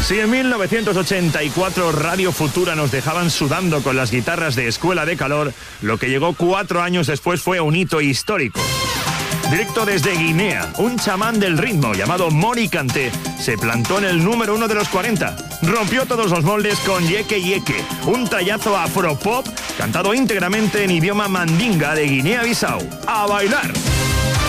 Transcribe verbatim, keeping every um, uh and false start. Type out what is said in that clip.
Si en mil novecientos ochenta y cuatro Radio Futura nos dejaban sudando con las guitarras de Escuela de Calor, lo que llegó cuatro años después fue un hito histórico. Directo desde Guinea, un chamán del ritmo llamado Mori Kanté se plantó en el número uno de los cuarenta. Rompió todos los moldes con Yeke Yeke, un tallazo afropop cantado íntegramente en idioma mandinga de Guinea-Bissau. ¡A bailar!